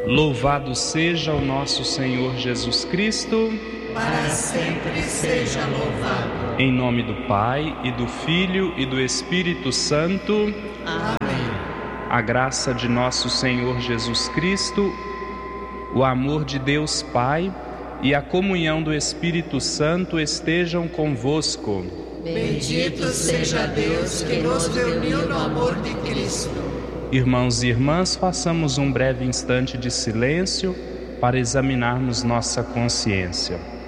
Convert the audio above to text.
Louvado seja o nosso Senhor Jesus Cristo. Para sempre seja louvado. Em nome do Pai, e do Filho, e do Espírito Santo. Amém. A graça de nosso Senhor Jesus Cristo, o amor de Deus Pai e a comunhão do Espírito Santo estejam convosco. Bendito seja Deus que nos reuniu no amor de Cristo. Irmãos e irmãs, façamos um breve instante de silêncio para examinarmos nossa consciência.